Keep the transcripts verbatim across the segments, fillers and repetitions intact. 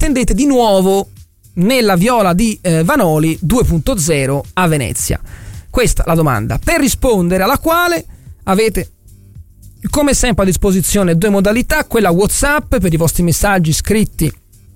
attendete di nuovo nella viola di eh, Vanoli due punto zero a Venezia? Questa è la domanda, per rispondere alla quale avete come sempre a disposizione due modalità: quella WhatsApp per i vostri messaggi scritti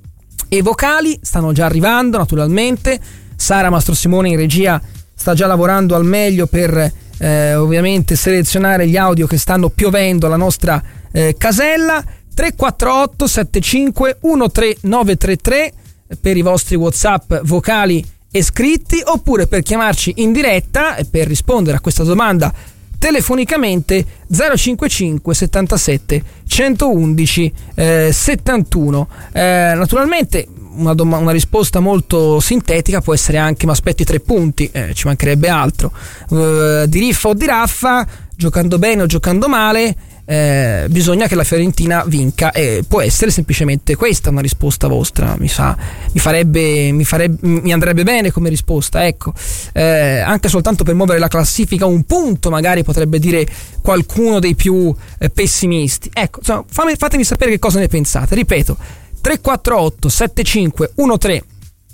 e vocali, stanno già arrivando naturalmente. Sara Mastrosimone in regia sta già lavorando al meglio per eh, ovviamente selezionare gli audio che stanno piovendo alla nostra eh, casella. Tre quattro otto sette cinque uno tre nove tre tre per i vostri WhatsApp vocali e scritti, oppure per chiamarci in diretta e per rispondere a questa domanda telefonicamente zero cinquantacinque settantasette centoundici eh, settantuno. Eh, naturalmente una, dom- una risposta molto sintetica può essere anche: ma aspetti tre punti, eh, ci mancherebbe altro. Uh, di riffa o di raffa, giocando bene o giocando male, eh, bisogna che la Fiorentina vinca, e può essere semplicemente questa una risposta vostra. Mi fa, mi farebbe, mi farebbe, mi andrebbe bene come risposta, ecco. Eh, anche soltanto per muovere la classifica un punto, magari potrebbe dire qualcuno dei più eh, pessimisti. Ecco, insomma, fammi, fatemi sapere che cosa ne pensate. Ripeto, tre quattro otto sette cinque uno tre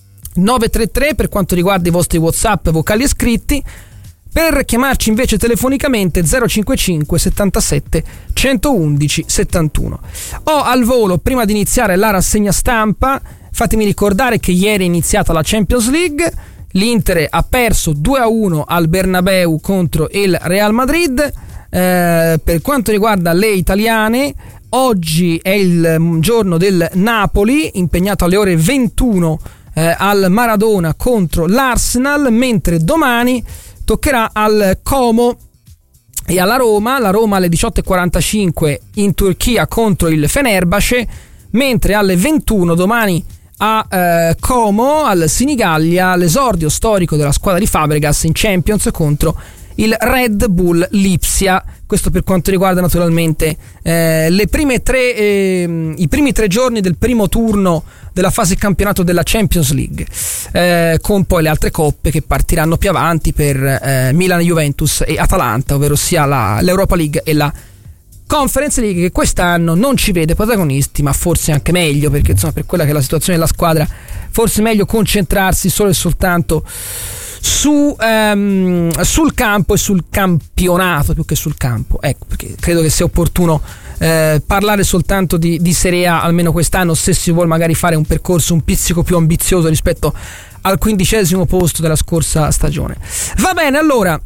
nove tre tre per quanto riguarda i vostri WhatsApp vocali e scritti. Per chiamarci invece telefonicamente zero cinquantacinque settantasette centoundici settantuno. Ho al volo, prima di iniziare la rassegna stampa, fatemi ricordare che ieri è iniziata la Champions League. L'Inter ha perso due a uno al Bernabeu contro il Real Madrid. Eh, per quanto riguarda le italiane, oggi è il giorno del Napoli, impegnato alle ore ventuno eh, al Maradona contro l'Arsenal, mentre domani toccherà al Como e alla Roma. La Roma alle diciotto e quarantacinque in Turchia contro il Fenerbahce, mentre alle ventuno domani a eh, Como, al Senigallia, l'esordio storico della squadra di Fabregas in Champions contro il Red Bull Lipsia. Questo per quanto riguarda naturalmente eh, le prime tre, eh, i primi tre giorni del primo turno della fase campionato della Champions League, eh, con poi le altre coppe che partiranno più avanti per eh, Milan, Juventus e Atalanta, ovvero sia la, l'Europa League e la Conference League, che quest'anno non ci vede protagonisti, ma forse anche meglio, perché insomma, per quella che è la situazione della squadra, forse è meglio concentrarsi solo e soltanto su um, sul campo e sul campionato più che sul campo, ecco, perché credo che sia opportuno eh, parlare soltanto di, di Serie A almeno quest'anno, se si vuole magari fare un percorso un pizzico più ambizioso rispetto al quindicesimo posto della scorsa stagione. Va bene, allora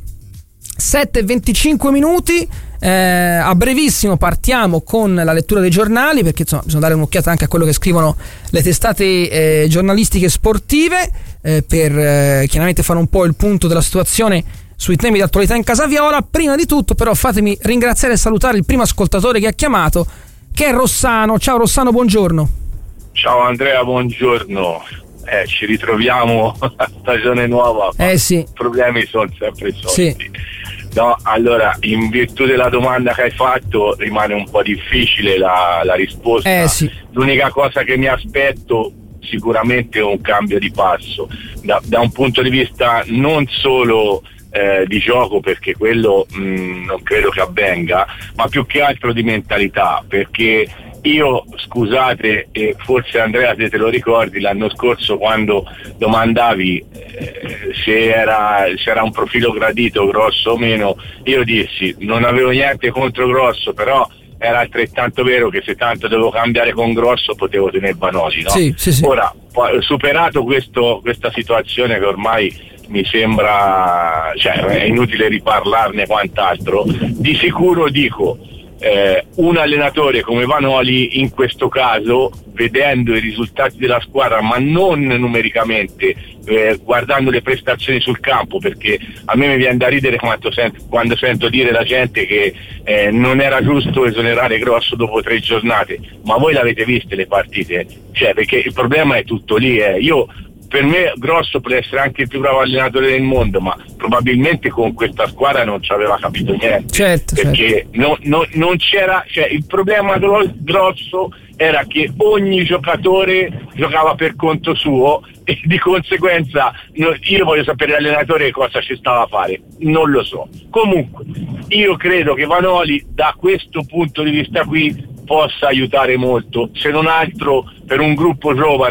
sette e venticinque minuti, eh, a brevissimo partiamo con la lettura dei giornali, perché insomma bisogna dare un'occhiata anche a quello che scrivono le testate eh, giornalistiche sportive, eh, per eh, chiaramente fare un po' il punto della situazione sui temi di attualità in Casa Viola. Prima di tutto però fatemi ringraziare e salutare il primo ascoltatore che ha chiamato, che è Rossano. Ciao Rossano, buongiorno. Ciao Andrea, buongiorno. Eh, ci ritroviamo a stagione nuova. Eh sì. I problemi sono sempre i soliti. Sì. No, allora, in virtù della domanda che hai fatto, rimane un po' difficile la, la risposta. Eh sì. L'unica cosa che mi aspetto sicuramente è un cambio di passo, da, da un punto di vista non solo eh, di gioco, perché quello mh, non credo che avvenga, ma più che altro di mentalità, perché io, scusate, e forse Andrea se te lo ricordi, l'anno scorso quando domandavi eh, se, era, se era un profilo gradito, grosso o meno, io dissi non avevo niente contro Grosso, però era altrettanto vero che se tanto dovevo cambiare con Grosso potevo tenere Vanoli, no? Sì, sì, sì. Ora, superato questo, questa situazione che ormai mi sembra, cioè è inutile riparlarne quant'altro, di sicuro dico Eh, un allenatore come Vanoli in questo caso, vedendo i risultati della squadra ma non numericamente, eh, guardando le prestazioni sul campo, perché a me mi viene da ridere quando sento, quando sento dire la gente che eh, non era giusto esonerare Grosso dopo tre giornate, ma voi l'avete viste le partite? Cioè, perché il problema è tutto lì, eh. Io per me Grosso può essere anche il più bravo allenatore del mondo, ma probabilmente con questa squadra non ci aveva capito niente. Certo, perché certo. No, no, non c'era, cioè il problema grosso era che ogni giocatore giocava per conto suo e di conseguenza no, io voglio sapere l'allenatore cosa ci stava a fare, non lo so. Comunque io credo che Vanoli da questo punto di vista qui possa aiutare molto, se non altro per un gruppo giovane